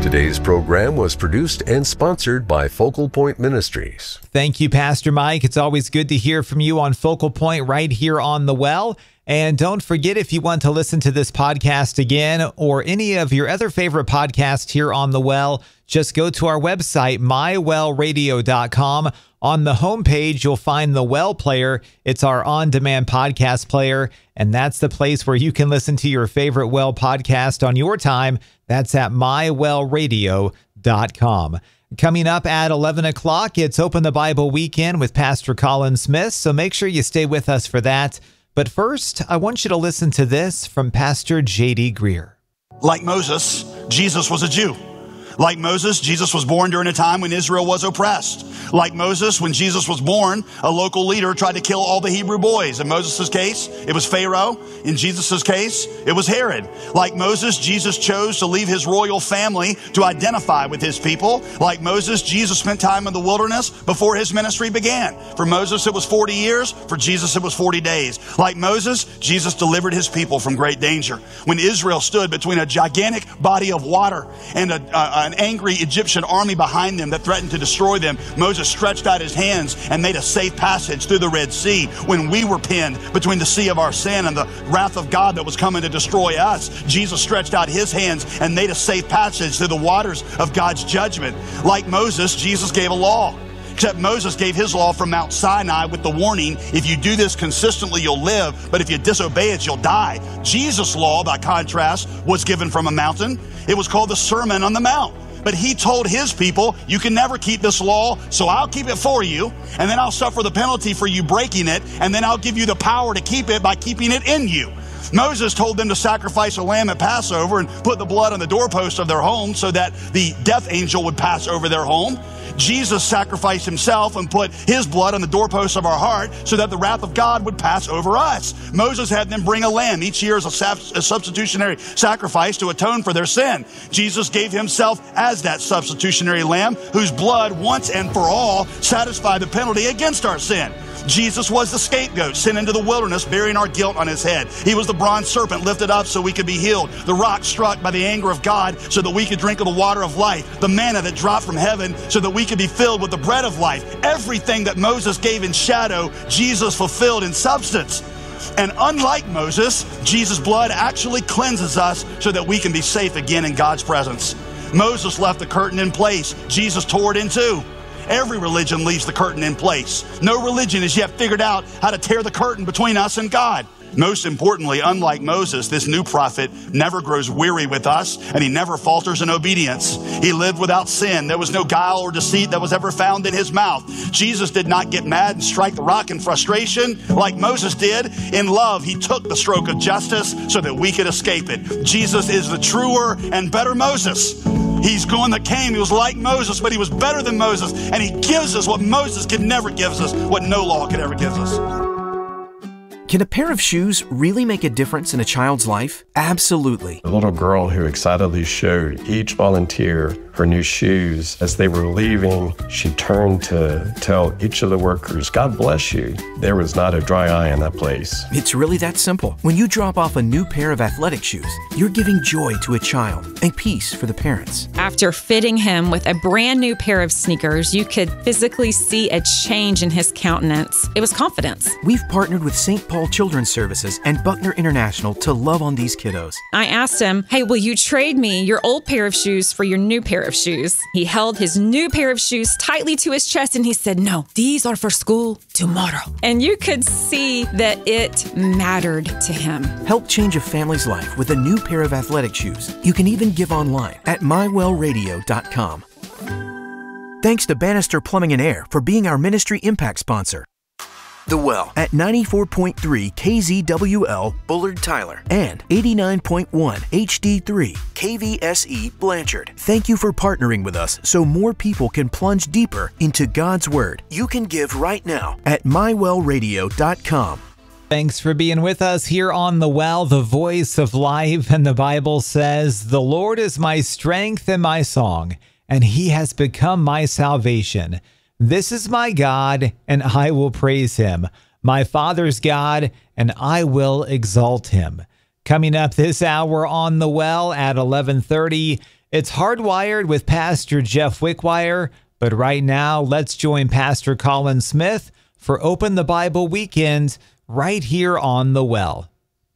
Today's program was produced and sponsored by Focal Point Ministries. Thank you, Pastor Mike. It's always good to hear from you on Focal Point right here on The Well. And don't forget, if you want to listen to this podcast again or any of your other favorite podcasts here on The Well, just go to our website, mywellradio.com. On the homepage, you'll find the Well player. It's our on-demand podcast player, and that's the place where you can listen to your favorite Well podcast on your time. That's at mywellradio.com. Coming up at 11 o'clock, it's Open the Bible Weekend with Pastor Colin Smith, so make sure you stay with us for that. But first, I want you to listen to this from Pastor J.D. Greer. Like Moses, Jesus was a Jew. Like Moses, Jesus was born during a time when Israel was oppressed. Like Moses, when Jesus was born, a local leader tried to kill all the Hebrew boys. In Moses' case, it was Pharaoh. In Jesus' case, it was Herod. Like Moses, Jesus chose to leave his royal family to identify with his people. Like Moses, Jesus spent time in the wilderness before his ministry began. For Moses, it was 40 years. For Jesus, it was 40 days. Like Moses, Jesus delivered his people from great danger. When Israel stood between a gigantic body of water and an angry Egyptian army behind them that threatened to destroy them, Moses stretched out his hands and made a safe passage through the Red Sea. When we were pinned between the sea of our sin and the wrath of God that was coming to destroy us, Jesus stretched out his hands and made a safe passage through the waters of God's judgment. Like Moses, Jesus gave a law. Except Moses gave his law from Mount Sinai with the warning, if you do this consistently, you'll live, but if you disobey it, you'll die. Jesus' law, by contrast, was given from a mountain. It was called the Sermon on the Mount. But he told his people, you can never keep this law, so I'll keep it for you, and then I'll suffer the penalty for you breaking it, and then I'll give you the power to keep it by keeping it in you. Moses told them to sacrifice a lamb at Passover and put the blood on the doorpost of their home so that the death angel would pass over their home. Jesus sacrificed himself and put his blood on the doorposts of our heart so that the wrath of God would pass over us. Moses had them bring a lamb each year as a substitutionary sacrifice to atone for their sin. Jesus gave himself as that substitutionary lamb whose blood once and for all satisfied the penalty against our sin. Jesus was the scapegoat sent into the wilderness bearing our guilt on his head. He was the bronze serpent lifted up so we could be healed. The rock struck by the anger of God so that we could drink of the water of life. The manna that dropped from heaven so that we could be filled with the bread of life. Everything that Moses gave in shadow, Jesus fulfilled in substance. And unlike Moses, Jesus' blood actually cleanses us so that we can be safe again in God's presence. Moses left the curtain in place. Jesus tore it in two. Every religion leaves the curtain in place. No religion has yet figured out how to tear the curtain between us and God. Most importantly, unlike Moses, this new prophet never grows weary with us, and he never falters in obedience. He lived without sin. There was no guile or deceit that was ever found in his mouth. Jesus did not get mad and strike the rock in frustration like Moses did. In love, he took the stroke of justice so that we could escape it. Jesus is the truer and better Moses. He's one that came. He was like Moses, but he was better than Moses. And he gives us what Moses could never give us, what no law could ever give us. Can a pair of shoes really make a difference in a child's life? Absolutely. The little girl who excitedly showed each volunteer her new shoes. As they were leaving, she turned to tell each of the workers, God bless you. There was not a dry eye in that place. It's really that simple. When you drop off a new pair of athletic shoes, you're giving joy to a child and peace for the parents. After fitting him with a brand new pair of sneakers, you could physically see a change in his countenance. It was confidence. We've partnered with St. Paul Children's Services and Buckner International to love on these kiddos. I asked him, hey, will you trade me your old pair of shoes for your new pair of shoes? He held his new pair of shoes tightly to his chest and he said, no, these are for school tomorrow. And you could see that it mattered to him. Help change a family's life with a new pair of athletic shoes. You can even give online at mywellradio.com. Thanks to Bannister Plumbing and Air for being our Ministry Impact sponsor. The Well at 94.3 KZWL Bullard Tyler and 89.1 HD3 KVSE Blanchard. Thank you for partnering with us so more people can plunge deeper into God's Word. You can give right now at mywellradio.com. Thanks for being with us here on The Well, the voice of life. And the Bible says, the Lord is my strength and my song, and he has become my salvation. This is my God, and I will praise him, my Father's God, and I will exalt him. Coming up this hour on The Well at 11:30, it's Hardwired with Pastor Jeff Wickwire. But right now, let's join Pastor Colin Smith for Open the Bible Weekend right here on The Well.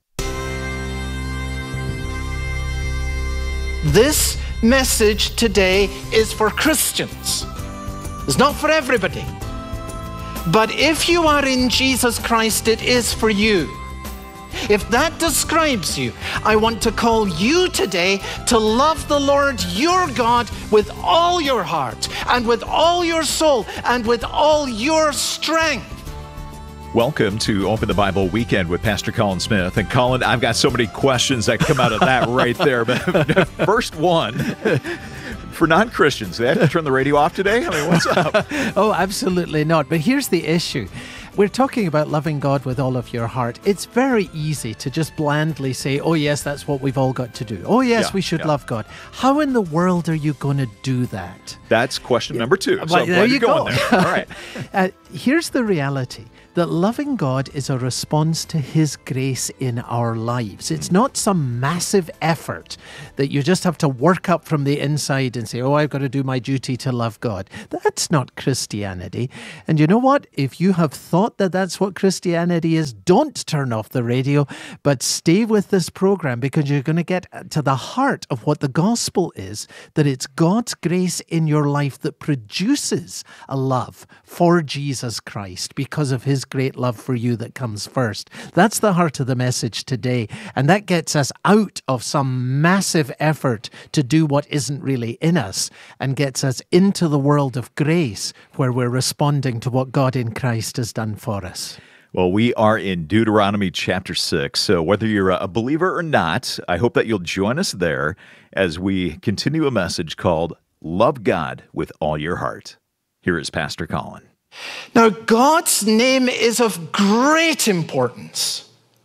This message today is for Christians. It's not for everybody. But if you are in Jesus Christ, it is for you. If that describes you, I want to call you today to love the Lord your God with all your heart and with all your soul and with all your strength. Welcome to Open the Bible Weekend with Pastor Colin Smith. And Colin, I've got so many questions that come out of that right there. But first one, for non-Christians, they have to turn the radio off today? I mean, what's up? Oh, absolutely not. But here's the issue. We're talking about loving God with all of your heart. It's very easy to just blandly say, oh, yes, that's what we've all got to do. Oh, yes, we should love God. How in the world are you going to do that? That's question number two. Well, so there you go. There. All right. Here's the reality. That loving God is a response to His grace in our lives. It's not some massive effort that you just have to work up from the inside and say, oh, I've got to do my duty to love God. That's not Christianity. And you know what? If you have thought that that's what Christianity is, don't turn off the radio, but stay with this program because you're going to get to the heart of what the gospel is, that it's God's grace in your life that produces a love for Jesus Christ because of His great love for you that comes first. That's the heart of the message today. And that gets us out of some massive effort to do what isn't really in us and gets us into the world of grace where we're responding to what God in Christ has done for us. Well, we are in Deuteronomy chapter 6, so whether you're a believer or not, I hope that you'll join us there as we continue a message called Love God with All Your Heart. Here is Pastor Colin. Now, God's name is of great importance,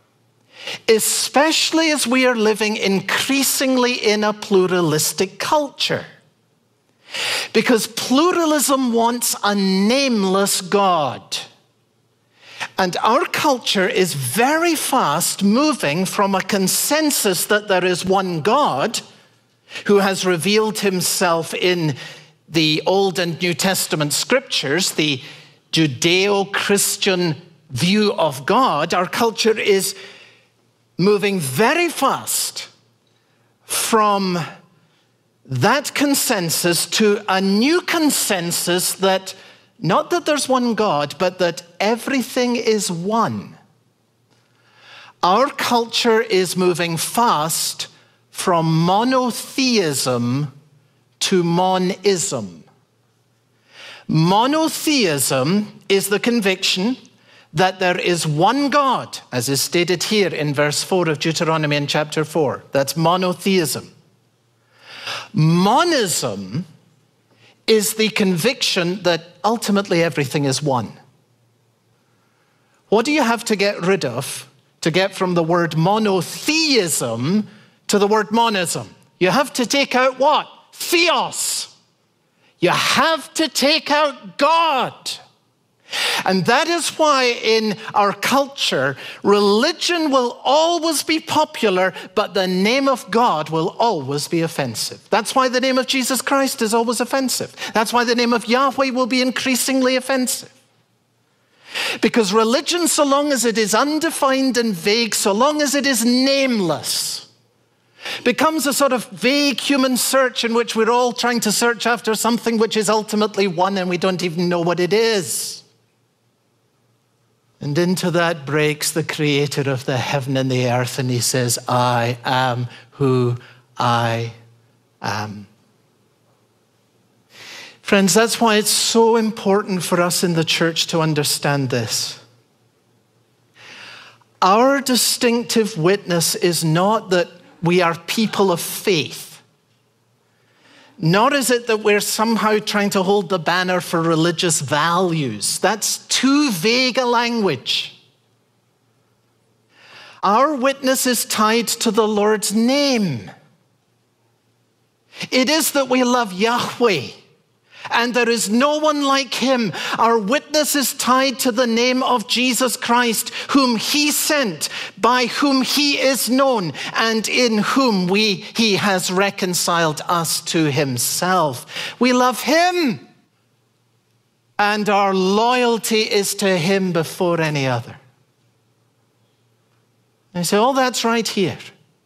especially as we are living increasingly in a pluralistic culture. Because pluralism wants a nameless God. And our culture is very fast moving from a consensus that there is one God who has revealed Himself in the Old and New Testament scriptures, the Judeo-Christian view of God. Our culture is moving very fast from that consensus to a new consensus that not that there's one God, but that everything is one. Our culture is moving fast from monotheism to monism. Monotheism is the conviction that there is one God, as is stated here in verse 4 of Deuteronomy in chapter 4. That's monotheism. Monism is the conviction that ultimately everything is one. What do you have to get rid of to get from the word monotheism to the word monism? You have to take out what? Theos. You have to take out God. And that is why in our culture, religion will always be popular, but the name of God will always be offensive. That's why the name of Jesus Christ is always offensive. That's why the name of Yahweh will be increasingly offensive. Because religion, so long as it is undefined and vague, so long as it is nameless, becomes a sort of vague human search in which we're all trying to search after something which is ultimately one and we don't even know what it is. And into that breaks the creator of the heaven and the earth, and He says, I am who I am. Friends, that's why it's so important for us in the church to understand this. Our distinctive witness is not that we are people of faith. Nor is it that we're somehow trying to hold the banner for religious values. That's too vague a language. Our witness is tied to the Lord's name. It is that we love Yahweh and there is no one like him. Our witness is tied to the name of Jesus Christ, whom he sent, by whom he is known, and in whom he has reconciled us to himself. We love him, and our loyalty is to him before any other. And you say, oh, that's right here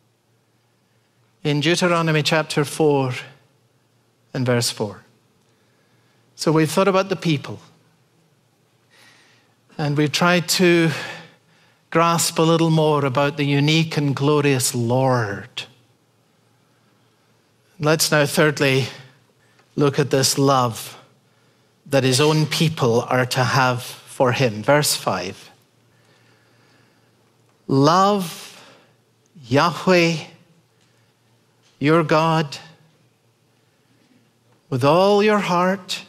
in Deuteronomy chapter 4 and verse 4. So we've thought about the people, and we've tried to grasp a little more about the unique and glorious Lord. Let's now thirdly look at this love that his own people are to have for him. Verse 5. Love Yahweh, your God, with all your heart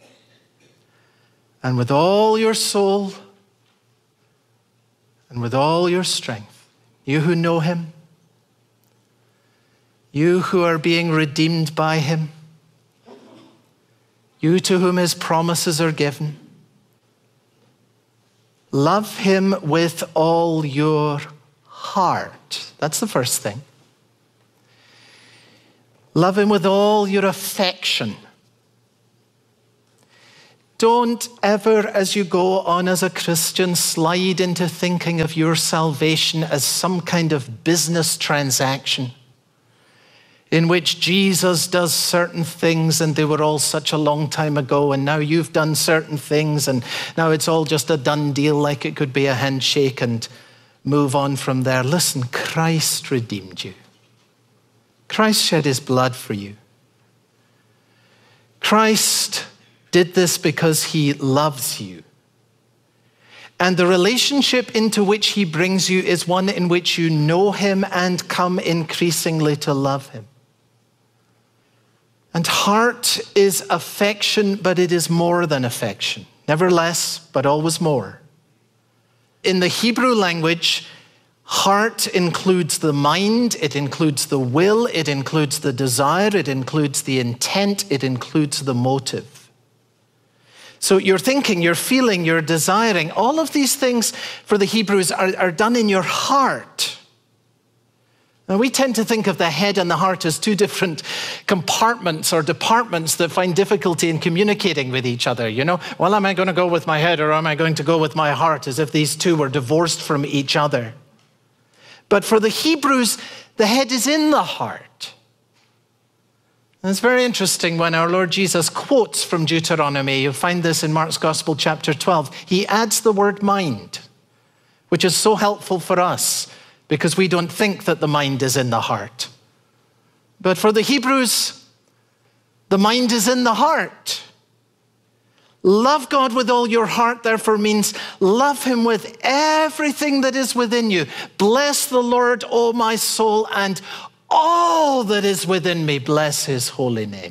and with all your soul and with all your strength. You who know him, you who are being redeemed by him, you to whom his promises are given, love him with all your heart. That's the first thing. Love him with all your affection. Don't ever, as you go on as a Christian, slide into thinking of your salvation as some kind of business transaction in which Jesus does certain things and they were all such a long time ago, and now you've done certain things and now it's all just a done deal, like it could be a handshake, and move on from there. Listen, Christ redeemed you. Christ shed his blood for you. Christ did this because he loves you. And the relationship into which he brings you is one in which you know him and come increasingly to love him. And heart is affection, but it is more than affection. Never less, but always more. In the Hebrew language, heart includes the mind, it includes the will, it includes the desire, it includes the intent, it includes the motive. So you're thinking, you're feeling, you're desiring. All of these things for the Hebrews are done in your heart. Now, we tend to think of the head and the heart as two different compartments or departments that find difficulty in communicating with each other. You know, well, am I going to go with my head or am I going to go with my heart, as if these two were divorced from each other. But for the Hebrews, the head is in the heart. And it's very interesting when our Lord Jesus quotes from Deuteronomy. You'll find this in Mark's Gospel, chapter 12. He adds the word mind, which is so helpful for us because we don't think that the mind is in the heart. But for the Hebrews, the mind is in the heart. Love God with all your heart, therefore, means love him with everything that is within you. Bless the Lord, O my soul, and all that is within me. Bless his holy name.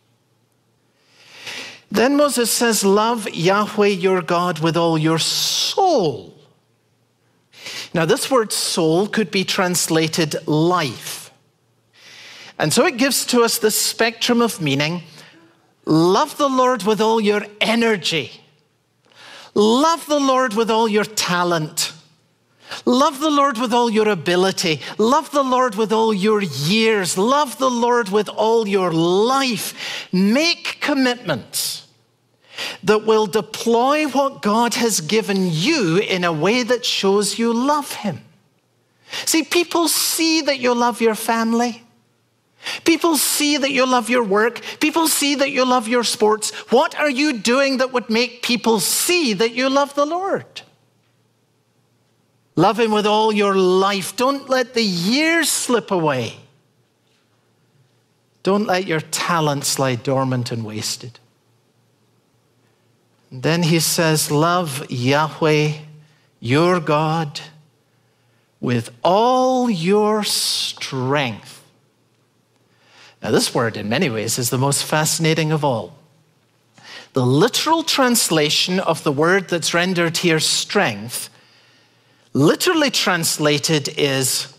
Then Moses says, love Yahweh your God with all your soul. Now, this word soul could be translated life. And so it gives to us the spectrum of meaning. Love the Lord with all your energy. Love the Lord with all your talent. Love the Lord with all your ability. Love the Lord with all your years. Love the Lord with all your life. Make commitments that will deploy what God has given you in a way that shows you love him. See, people see that you love your family. People see that you love your work. People see that you love your sports. What are you doing that would make people see that you love the Lord? Love him with all your life. Don't let the years slip away. Don't let your talents lie dormant and wasted. And then he says, love Yahweh, your God, with all your strength. Now, this word in many ways is the most fascinating of all. The literal translation of the word that's rendered here strength, literally translated is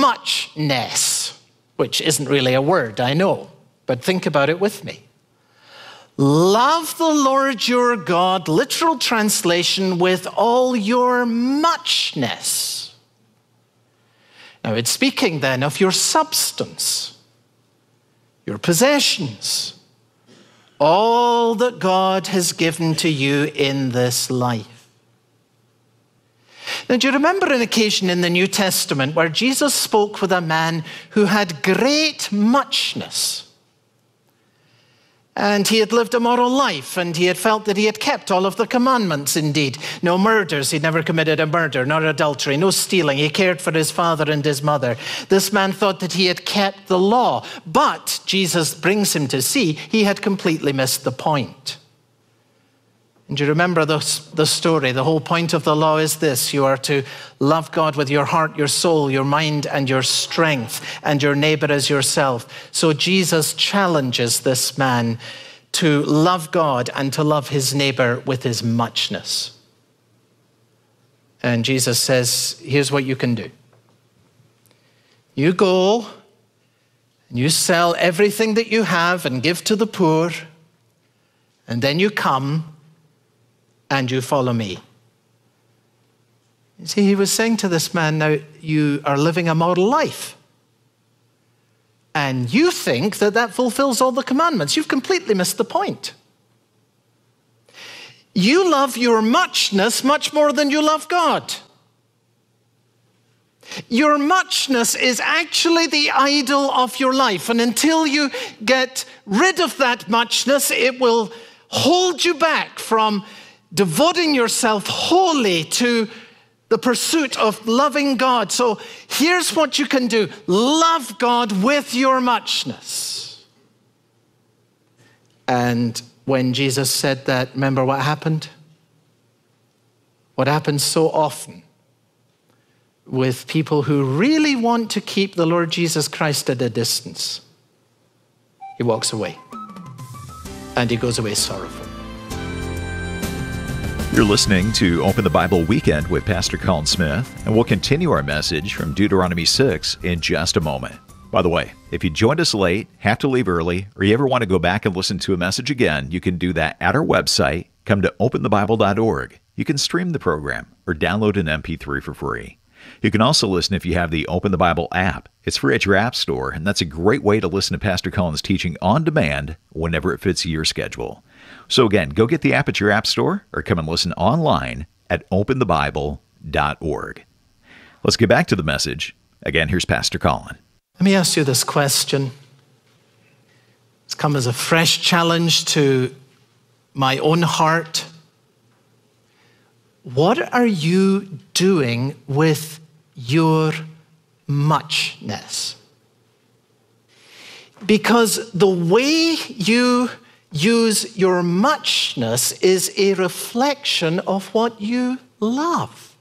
muchness, which isn't really a word, I know, but think about it with me. Love the Lord your God, literal translation, with all your muchness. Now it's speaking then of your substance, your possessions, all that God has given to you in this life. Now, do you remember an occasion in the New Testament where Jesus spoke with a man who had great muchness? And he had lived a moral life, and he had felt that he had kept all of the commandments indeed. No murders, he'd never committed a murder, nor adultery, no stealing. He cared for his father and his mother. This man thought that he had kept the law, but Jesus brings him to see he had completely missed the point. And you remember the story. The whole point of the law is this: you are to love God with your heart, your soul, your mind, and your strength, and your neighbor as yourself. So Jesus challenges this man to love God and to love his neighbor with his muchness. And Jesus says, here's what you can do. You go and you sell everything that you have and give to the poor, and then you come and you follow me. You see, he was saying to this man, now you are living a moral life. And you think that that fulfills all the commandments. You've completely missed the point. You love your muchness much more than you love God. Your muchness is actually the idol of your life. And until you get rid of that muchness, it will hold you back from devoting yourself wholly to the pursuit of loving God. So here's what you can do. Love God with your muchness. And when Jesus said that, remember what happened? What happens so often with people who really want to keep the Lord Jesus Christ at a distance? He walks away. And he goes away sorrowful. You're listening to Open the Bible Weekend with Pastor Colin Smith, and we'll continue our message from Deuteronomy 6 in just a moment. By the way, if you joined us late, have to leave early, or you ever want to go back and listen to a message again, you can do that at our website. Come to openthebible.org. You can stream the program or download an MP3 for free. You can also listen if you have the Open the Bible app. It's free at your app store, and that's a great way to listen to Pastor Colin's teaching on demand whenever it fits your schedule. So again, go get the app at your app store or come and listen online at openthebible.org. Let's get back to the message. Again, here's Pastor Colin. Let me ask you this question. It's come as a fresh challenge to my own heart. What are you doing with your muchness? Because the way you use your muchness is a reflection of what you love.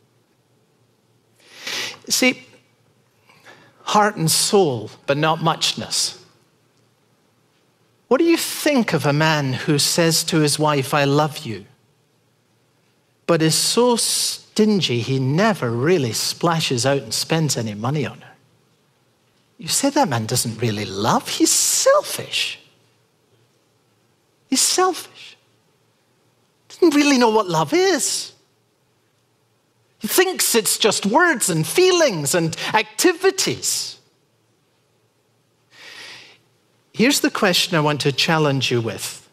See, heart and soul, but not muchness. What do you think of a man who says to his wife, I love you, but is so stingy he never really splashes out and spends any money on her? You say that man doesn't really love, he's selfish. He's selfish. Doesn't really know what love is. He thinks it's just words and feelings and activities. Here's the question I want to challenge you with.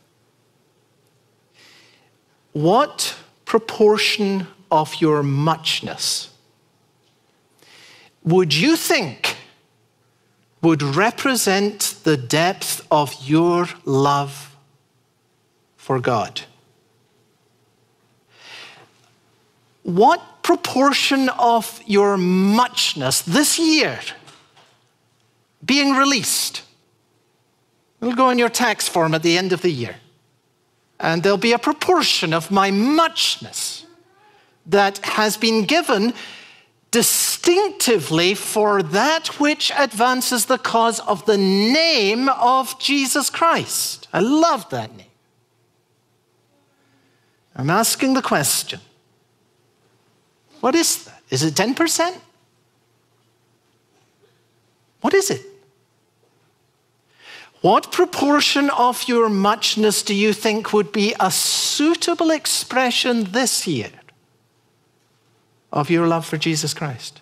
What proportion of your muchness would you think would represent the depth of your love for God? What proportion of your muchness this year being released will go in your tax form at the end of the year? And there'll be a proportion of my muchness that has been given distinctively for that which advances the cause of the name of Jesus Christ. I love that name. I'm asking the question, what is that? Is it 10%? What is it? What proportion of your muchness do you think would be a suitable expression this year of your love for Jesus Christ?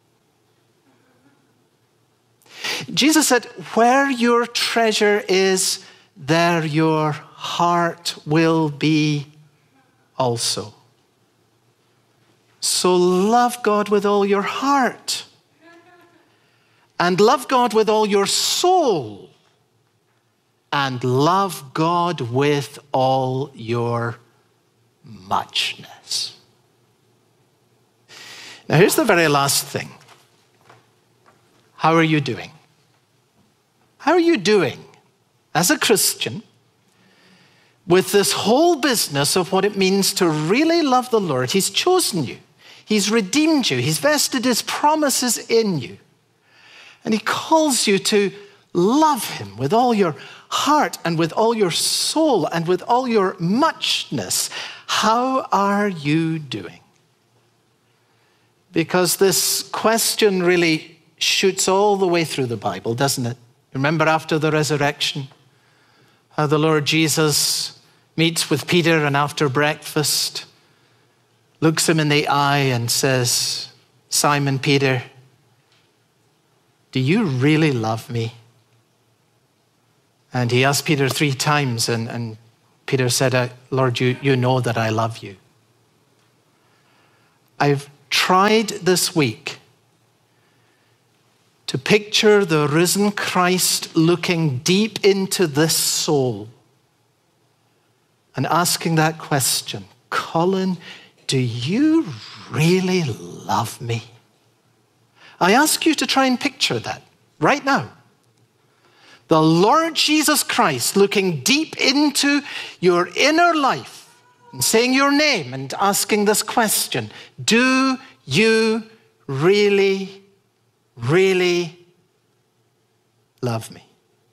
Jesus said, where your treasure is, there your heart will be also. So love God with all your heart, and love God with all your soul, and love God with all your muchness. Now here's the very last thing. How are you doing? How are you doing as a Christian with this whole business of what it means to really love the Lord? He's chosen you. He's redeemed you. He's vested his promises in you. And he calls you to love him with all your heart and with all your soul and with all your muchness. How are you doing? Because this question really shoots all the way through the Bible, doesn't it? Remember after the resurrection, how the Lord Jesus meets with Peter and after breakfast, looks him in the eye and says, Simon Peter, do you really love me? And he asked Peter 3 times, and Peter said, Lord, you know that I love you. I've tried this week to picture the risen Christ looking deep into this soul and asking that question, Colin, do you really love me? I ask you to try and picture that right now. The Lord Jesus Christ looking deep into your inner life and saying your name and asking this question, do you really, really love me?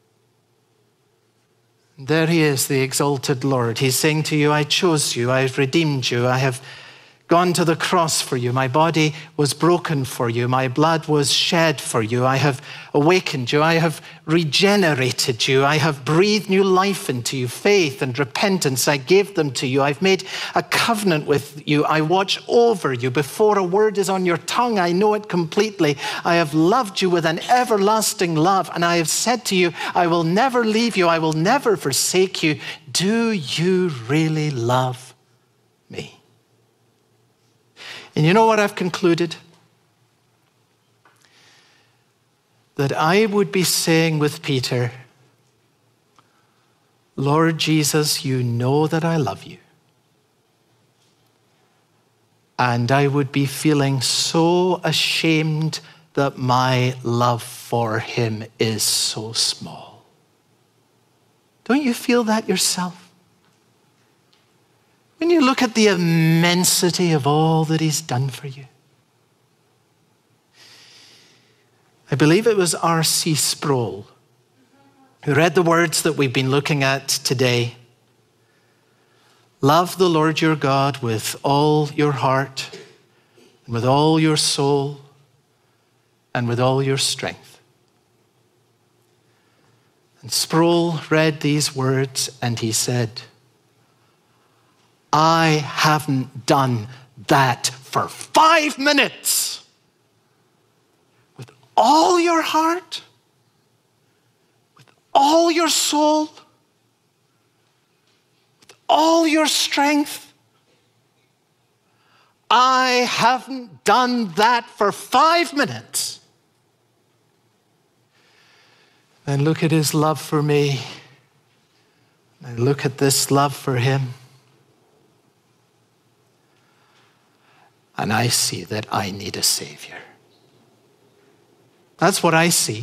And there he is, the exalted Lord. He's saying to you, I chose you, I've redeemed you, I have gone to the cross for you. My body was broken for you. My blood was shed for you. I have awakened you. I have regenerated you. I have breathed new life into you. Faith and repentance, I gave them to you. I've made a covenant with you. I watch over you. Before a word is on your tongue, I know it completely. I have loved you with an everlasting love. And I have said to you, I will never leave you. I will never forsake you. Do you really love me? And you know what I've concluded? That I would be saying with Peter, Lord Jesus, you know that I love you. And I would be feeling so ashamed that my love for him is so small. Don't you feel that yourself? When you look at the immensity of all that he's done for you. I believe it was R.C. Sproul who read the words that we've been looking at today. Love the Lord your God with all your heart, and with all your soul, and with all your strength. And Sproul read these words and he said, I haven't done that for 5 minutes. With all your heart, with all your soul, with all your strength. I haven't done that for 5 minutes. And look at his love for me. And look at this love for him. And I see that I need a Savior. That's what I see.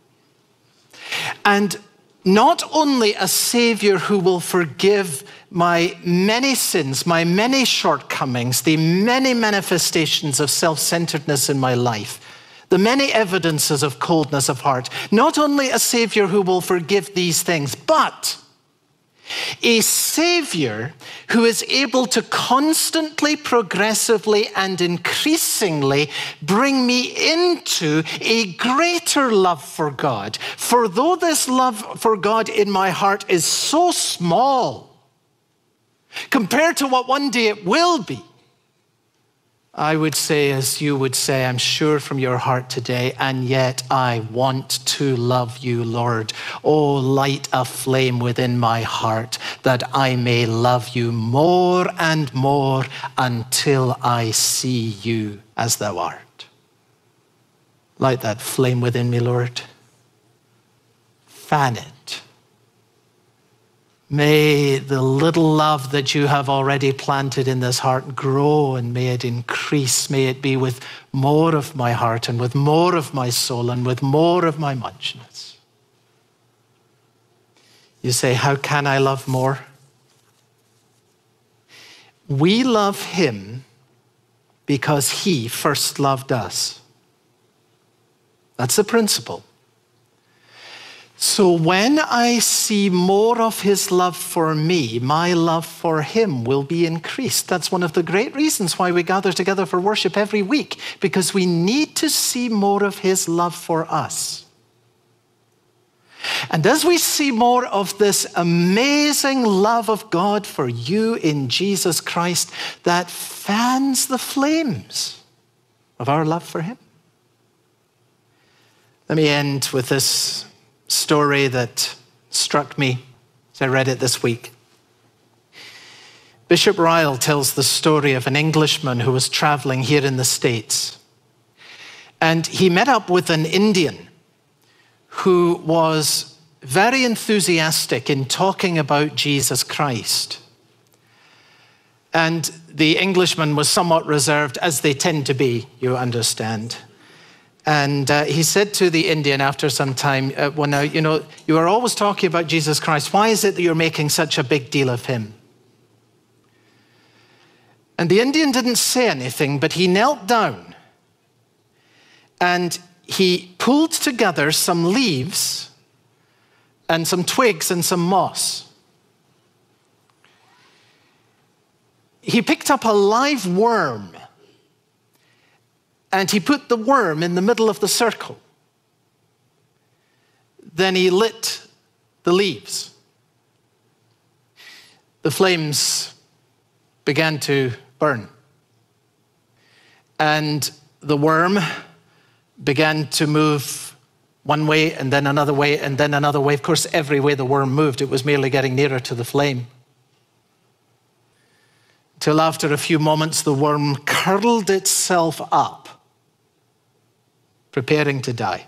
And not only a Savior who will forgive my many sins, my many shortcomings, the many manifestations of self-centeredness in my life, the many evidences of coldness of heart. Not only a Savior who will forgive these things, but A Savior who is able to constantly, progressively, and increasingly bring me into a greater love for God. For though this love for God in my heart is so small compared to what one day it will be, I would say, as you would say, I'm sure from your heart today, and yet I want to love you, Lord. Oh, light a flame within my heart that I may love you more and more until I see you as thou art. Light that flame within me, Lord. Fan it. May the little love that you have already planted in this heart grow, and may it increase. May it be with more of my heart and with more of my soul and with more of my muchness. You say, how can I love more? We love him because he first loved us. That's the principle. So when I see more of his love for me, my love for him will be increased. That's one of the great reasons why we gather together for worship every week, because we need to see more of his love for us. And as we see more of this amazing love of God for you in Jesus Christ, that fans the flames of our love for him. Let me end with this story that struck me as I read it this week. Bishop Ryle tells the story of an Englishman who was traveling here in the States. And he met up with an Indian who was very enthusiastic in talking about Jesus Christ. And the Englishman was somewhat reserved, as they tend to be, you understand. And he said to the Indian after some time, well, now, you know, you are always talking about Jesus Christ. Why is it that you're making such a big deal of him? And the Indian didn't say anything, but he knelt down and he pulled together some leaves and some twigs and some moss. He picked up a live worm and he put the worm in the middle of the circle. Then he lit the leaves. The flames began to burn. And the worm began to move one way and then another way and then another way. Of course, every way the worm moved, it was merely getting nearer to the flame. Till after a few moments, the worm curled itself up, preparing to die.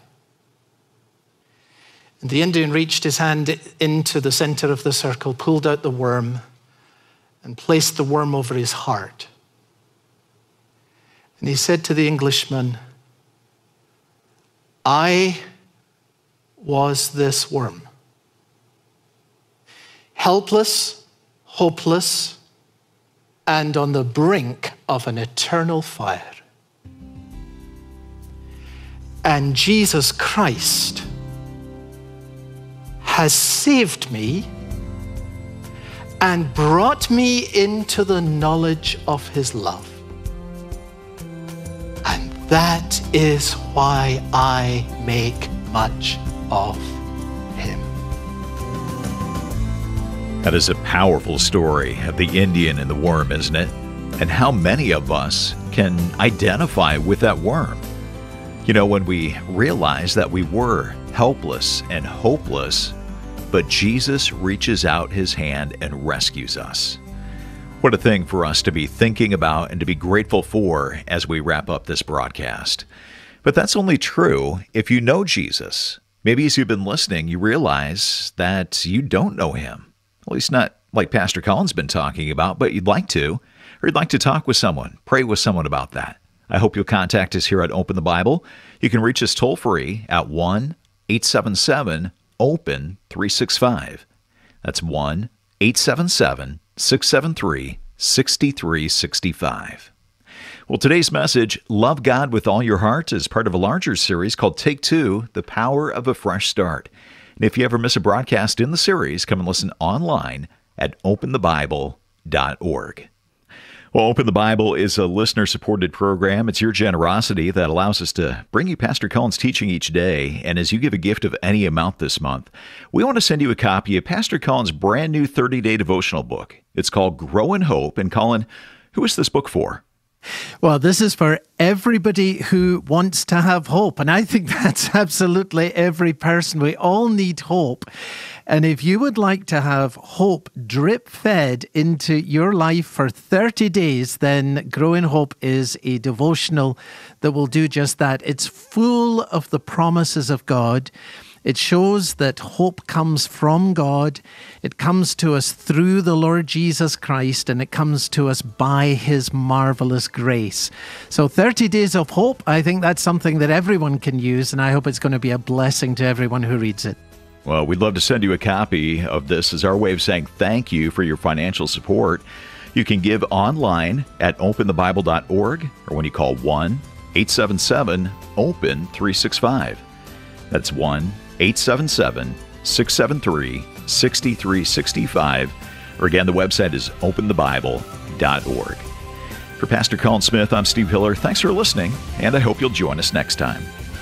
And the Indian reached his hand into the center of the circle, pulled out the worm, and placed the worm over his heart. And he said to the Englishman, I was this worm. Helpless, hopeless, and on the brink of an eternal fire. And Jesus Christ has saved me and brought me into the knowledge of his love. And that is why I make much of him. That is a powerful story of the Indian and the worm, isn't it? And how many of us can identify with that worm? You know, when we realize that we were helpless and hopeless, but Jesus reaches out his hand and rescues us. What a thing for us to be thinking about and to be grateful for as we wrap up this broadcast. But that's only true if you know Jesus. Maybe as you've been listening, you realize that you don't know him. At least not like Pastor Colin's been talking about, but you'd like to, or you'd like to talk with someone, pray with someone about that. I hope you'll contact us here at Open the Bible. You can reach us toll-free at 1-877-OPEN-365. That's 1-877-673-6365. Well, today's message, Love God with All Your Heart, is part of a larger series called Take Two, The Power of a Fresh Start. And if you ever miss a broadcast in the series, come and listen online at openthebible.org. Well, Open the Bible is a listener-supported program. It's your generosity that allows us to bring you Pastor Cullen's teaching each day. And as you give a gift of any amount this month, we want to send you a copy of Pastor Cullen's brand new 30-day devotional book. It's called Grow in Hope. And Cullen, who is this book for? Well, this is for everybody who wants to have hope. And I think that's absolutely every person. We all need hope. And if you would like to have hope drip-fed into your life for 30 days, then Grow in Hope is a devotional that will do just that. It's full of the promises of God. It shows that hope comes from God. It comes to us through the Lord Jesus Christ, and it comes to us by His marvelous grace. So 30 days of hope, I think that's something that everyone can use, and I hope it's going to be a blessing to everyone who reads it. Well, we'd love to send you a copy of this as our way of saying thank you for your financial support. You can give online at openthebible.org or when you call 1-877-OPEN-365. That's 1-877-673-6365. Or again, the website is openthebible.org. For Pastor Cullen Smith, I'm Steve Hiller. Thanks for listening, and I hope you'll join us next time.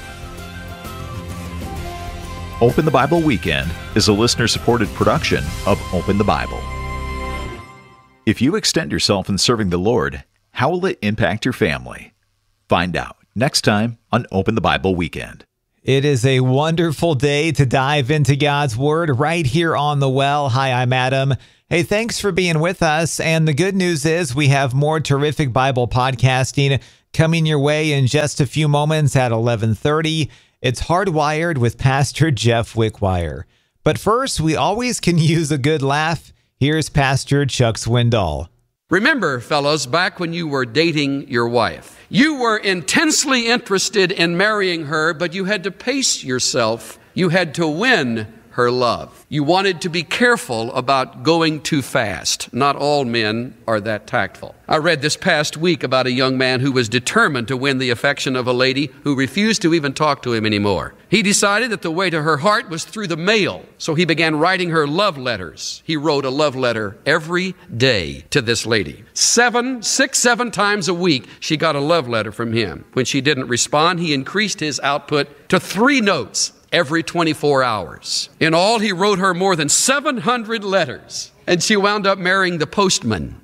Open the Bible Weekend is a listener-supported production of Open the Bible. If you extend yourself in serving the Lord, how will it impact your family? Find out next time on Open the Bible Weekend. It is a wonderful day to dive into God's Word right here on The Well. Hi, I'm Adam. Hey, thanks for being with us. And the good news is we have more terrific Bible podcasting coming your way in just a few moments at 11:30. It's Hardwired with Pastor Jeff Wickwire. But first, we always can use a good laugh. Here's Pastor Chuck Swindoll. Remember, fellows, back when you were dating your wife, you were intensely interested in marrying her, but you had to pace yourself. You had to win her love. You wanted to be careful about going too fast. Not all men are that tactful. I read this past week about a young man who was determined to win the affection of a lady who refused to even talk to him anymore. He decided that the way to her heart was through the mail, so he began writing her love letters. He wrote a love letter every day to this lady. 7 times a week, she got a love letter from him. When she didn't respond, he increased his output to 3 notes every 24 hours. In all, he wrote her more than 700 letters, and she wound up marrying the postman.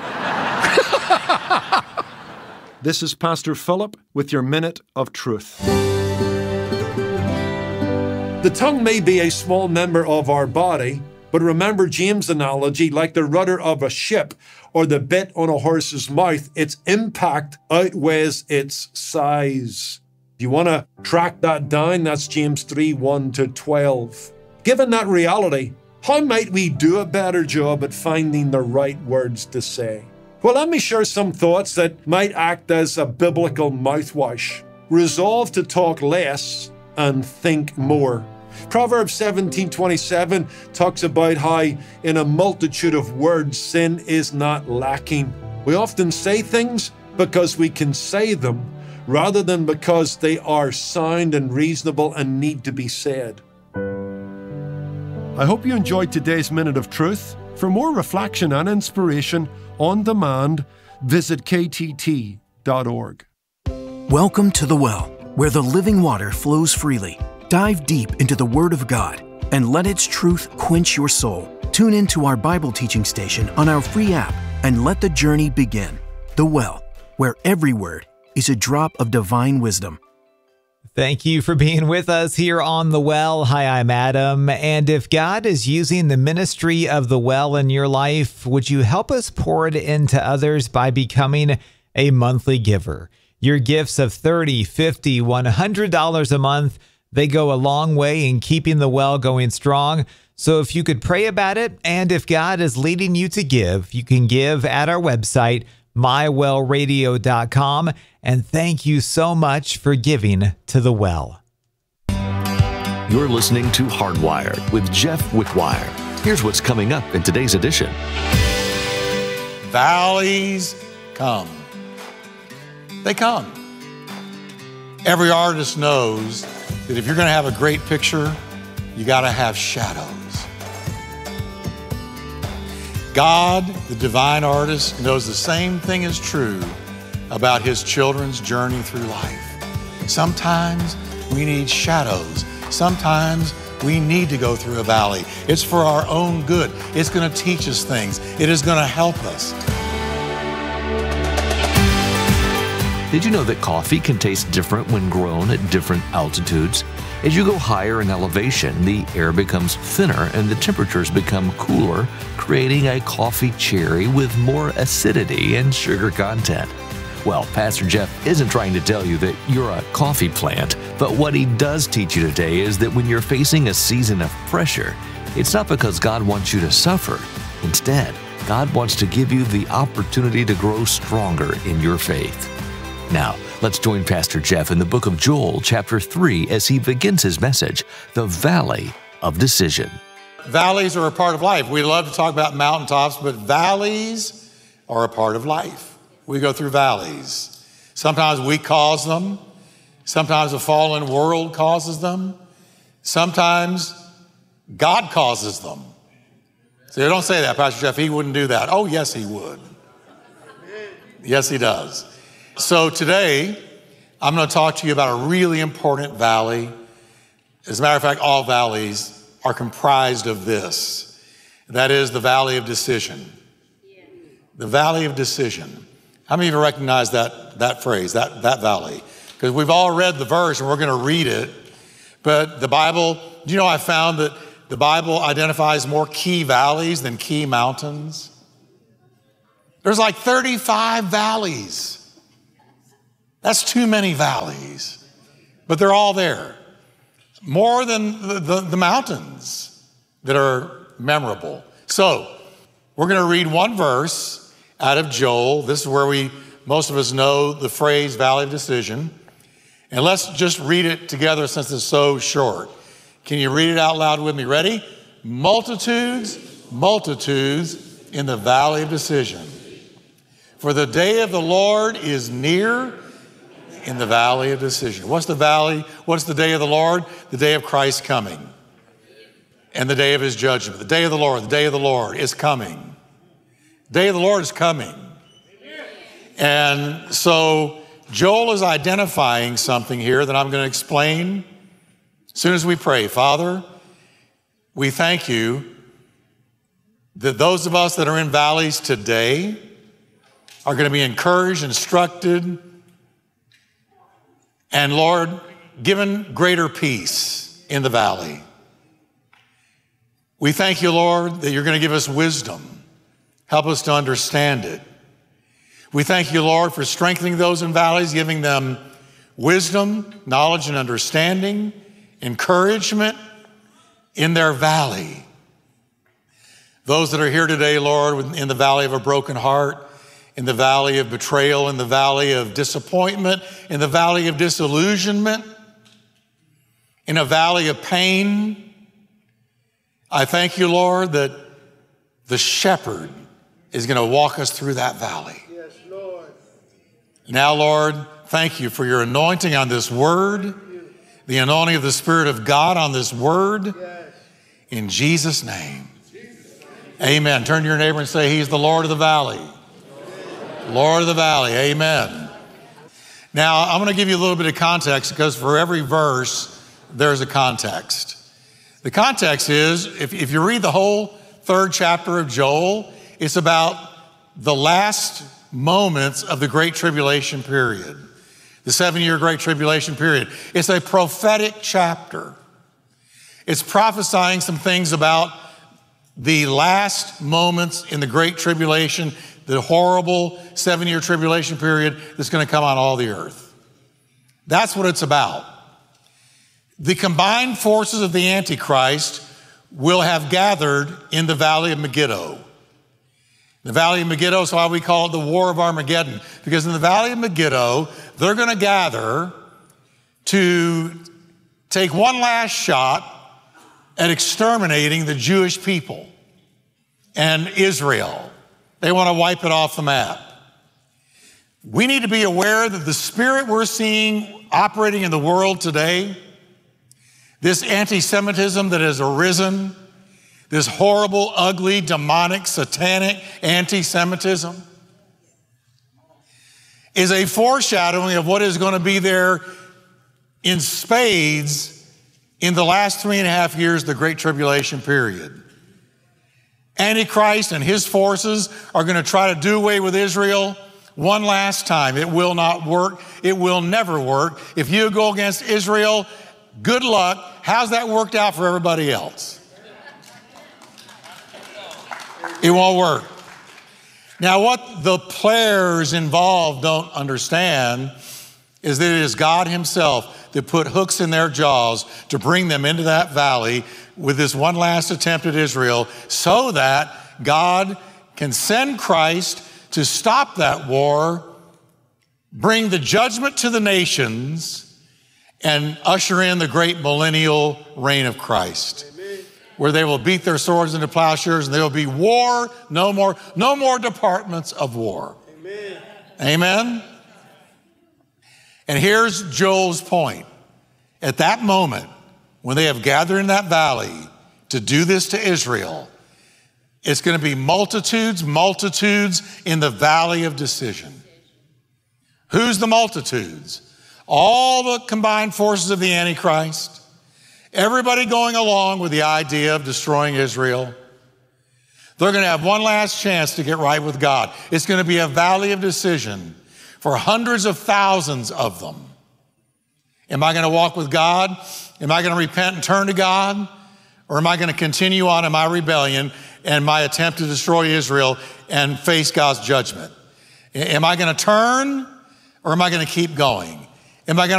This is Pastor Philip with your Minute of Truth. The tongue may be a small member of our body, but remember James' analogy, like the rudder of a ship or the bit on a horse's mouth, its impact outweighs its size. If you want to track that down, that's James 3:1-12. Given that reality, how might we do a better job at finding the right words to say? Well, let me share some thoughts that might act as a biblical mouthwash. Resolve to talk less and think more. Proverbs 17:27 talks about how in a multitude of words, sin is not lacking. We often say things because we can say them, rather than because they are sound and reasonable and need to be said. I hope you enjoyed today's Minute of Truth. For more reflection and inspiration on demand, visit ktt.org. Welcome to The Well, where the living water flows freely. Dive deep into the Word of God and let its truth quench your soul. Tune into our Bible teaching station on our free app and let the journey begin. The Well, where every word is a drop of divine wisdom. Thank you for being with us here on The Well. Hi, I'm Adam. And if God is using the ministry of The Well in your life, would you help us pour it into others by becoming a monthly giver? Your gifts of $30, $50, $100 a month, they go a long way in keeping The Well going strong. So if you could pray about it, and if God is leading you to give, you can give at our website, mywellradio.com. And thank you so much for giving to The Well. You're listening to Hardwired with Jeff Wickwire. Here's what's coming up in today's edition. Valleys come. They come. Every artist knows that if you're going to have a great picture, you got to have shadows. God, the divine artist, knows the same thing is true about his children's journey through life. Sometimes we need shadows. Sometimes we need to go through a valley. It's for our own good. It's going to teach us things. It is going to help us. Did you know that coffee can taste different when grown at different altitudes? As you go higher in elevation, the air becomes thinner and the temperatures become cooler, creating a coffee cherry with more acidity and sugar content. Well, Pastor Jeff isn't trying to tell you that you're a coffee plant, but what he does teach you today is that when you're facing a season of pressure, it's not because God wants you to suffer. Instead, God wants to give you the opportunity to grow stronger in your faith. Now, let's join Pastor Jeff in the book of Joel, chapter 3, as he begins his message, The Valley of Decision. Valleys are a part of life. We love to talk about mountaintops, but valleys are a part of life. We go through valleys. Sometimes we cause them. Sometimes a fallen world causes them. Sometimes God causes them. So don't say that, Pastor Jeff. He wouldn't do that. Oh, yes, he would. Yes, he does. So today, I'm going to talk to you about a really important valley. As a matter of fact, all valleys are comprised of this. That is the valley of decision. The valley of decision. How many of you recognize that phrase, that valley? Because we've all read the verse and we're going to read it. But the Bible, I found that the Bible identifies more key valleys than key mountains. There's like 35 valleys. That's too many valleys, but they're all there. More than the mountains that are memorable. So we're going to read one verse out of Joel. This is where most of us know the phrase Valley of Decision. And let's just read it together since it's so short. Can you read it out loud with me? Ready? Multitudes, multitudes in the Valley of Decision. For the day of the Lord is near in the Valley of Decision. What's the valley? What's the day of the Lord? The day of Christ's coming and the day of his judgment. The day of the Lord is coming. The day of the Lord is coming. And so Joel is identifying something here that I'm going to explain as soon as we pray. Father, we thank you that those of us that are in valleys today are going to be encouraged, instructed, and Lord, given greater peace in the valley. We thank you, Lord, that you're going to give us wisdom. Help us to understand it. We thank you, Lord, for strengthening those in valleys, giving them wisdom, knowledge, and understanding, encouragement in their valley. Those that are here today, Lord, in the valley of a broken heart, in the valley of betrayal, in the valley of disappointment, in the valley of disillusionment, in a valley of pain. I thank you, Lord, that the shepherd is going to walk us through that valley. Yes, Lord. Now, Lord, thank you for your anointing on this word, the anointing of the Spirit of God on this word. Yes. In Jesus' name. Amen. Turn to your neighbor and say, He's the Lord of the valley. Lord of the valley, amen. Now, I'm going to give you a little bit of context because for every verse, there's a context. The context is, if you read the whole 3rd chapter of Joel, it's about the last moments of the Great Tribulation period, the 7-year Great Tribulation period. It's a prophetic chapter. It's prophesying some things about the last moments in the Great Tribulation, the horrible 7-year tribulation period that's going to come on all the earth. That's what it's about. The combined forces of the Antichrist will have gathered in the Valley of Megiddo. The Valley of Megiddo is why we call it the War of Armageddon, because in the Valley of Megiddo, they're going to gather to take one last shot at exterminating the Jewish people and Israel. They want to wipe it off the map. We need to be aware that the spirit we're seeing operating in the world today, This anti-Semitism that has arisen, this horrible, ugly, demonic, satanic anti-Semitism, is a foreshadowing of what is going to be there in spades in the last 3.5 years, the Great Tribulation period. Antichrist and his forces are going to try to do away with Israel one last time. It will not work. It will never work. If you go against Israel, good luck. How's that worked out for everybody else? It won't work. Now, what the players involved don't understand is that it is God himself that put hooks in their jaws to bring them into that valley with this one last attempt at Israel, so that God can send Christ to stop that war, bring the judgment to the nations, and usher in the great millennial reign of Christ. Amen. Where they will beat their swords into plowshares and there will be war, no more departments of war. Amen. Amen. And here's Joel's point. At that moment, when they have gathered in that valley to do this to Israel, it's going to be multitudes in the valley of decision. Who's the multitudes? All the combined forces of the Antichrist, everybody going along with the idea of destroying Israel. They're going to have one last chance to get right with God. It's going to be a valley of decision for hundreds of thousands of them. Am I going to walk with God? Am I going to repent and turn to God? Or am I going to continue on in my rebellion and my attempt to destroy Israel and face God's judgment? Am I going to turn or am I going to keep going? Am I going to